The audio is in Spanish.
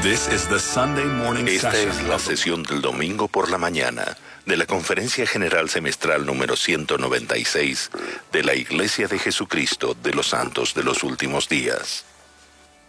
This is the Sunday morning Esta session es la sesión del domingo por la mañana de la Conferencia General Semestral número 196 de la Iglesia de Jesucristo de los Santos de los Últimos Días.